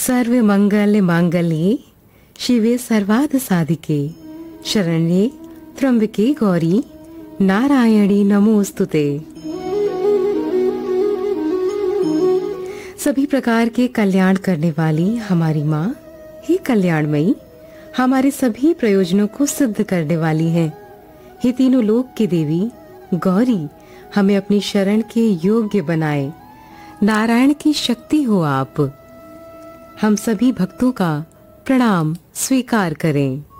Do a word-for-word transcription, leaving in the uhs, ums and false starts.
सर्व मंगल मांगल्ये शिवे सर्वार्थ साधिके शरण्ये त्र्यंबके गौरी नारायणी नमोस्तुते। सभी प्रकार के कल्याण करने वाली हमारी माँ हे कल्याणमयी हमारे सभी प्रयोजनों को सिद्ध करने वाली हैं। हे तीनों लोक की देवी गौरी हमें अपनी शरण के योग्य बनाए। नारायण की शक्ति हो आप। हम सभी भक्तों का प्रणाम स्वीकार करें।